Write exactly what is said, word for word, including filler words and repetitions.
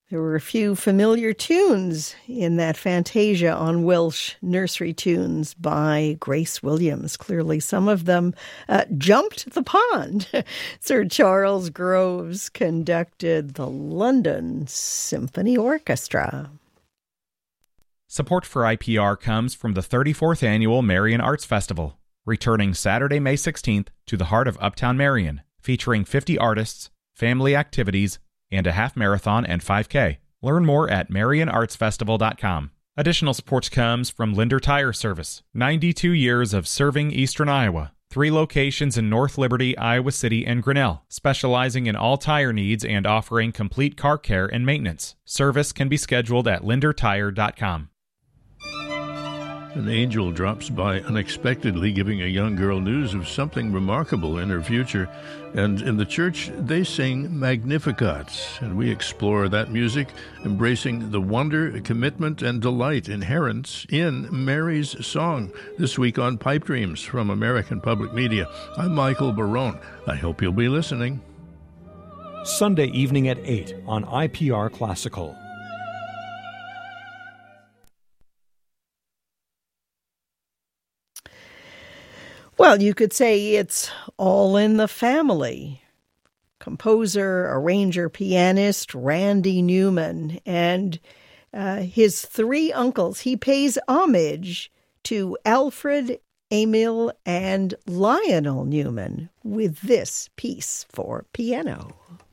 There were a few familiar tunes in that Fantasia on Welsh Nursery Tunes by Grace Williams. Clearly, some of them uh, jumped the pond. Sir Charles Groves conducted the London Symphony Orchestra. Support for I P R comes from the thirty-fourth Annual Marion Arts Festival, returning Saturday, May sixteenth to the heart of Uptown Marion, featuring fifty artists, family activities, and a half marathon and five K. Learn more at marion arts festival dot com. Additional support comes from Linder Tire Service, ninety-two years of serving Eastern Iowa. Three locations in North Liberty, Iowa City, and Grinnell, specializing in all tire needs and offering complete car care and maintenance. Service can be scheduled at linder tire dot com. An angel drops by unexpectedly, giving a young girl news of something remarkable in her future. And in the church, they sing Magnificat, and we explore that music, embracing the wonder, commitment, and delight inherent in Mary's song. This week on Pipe Dreams from American Public Media, I'm Michael Barone. I hope you'll be listening. Sunday evening at eight on I P R Classical. Well, you could say it's all in the family. Composer, arranger, pianist Randy Newman and uh, his three uncles. He pays homage to Alfred, Emil, and Lionel Newman with this piece for piano.